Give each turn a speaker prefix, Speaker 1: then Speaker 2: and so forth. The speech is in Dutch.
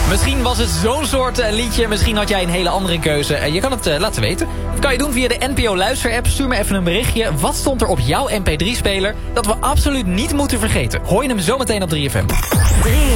Speaker 1: Misschien was het zo'n soort liedje. Misschien had jij een hele andere keuze. Je kan het laten weten. Dat kan je doen via de NPO Luister-app. Stuur me even een berichtje. Wat stond er op jouw MP3-speler dat we absoluut niet moeten vergeten? Hoor je hem zometeen op 3FM.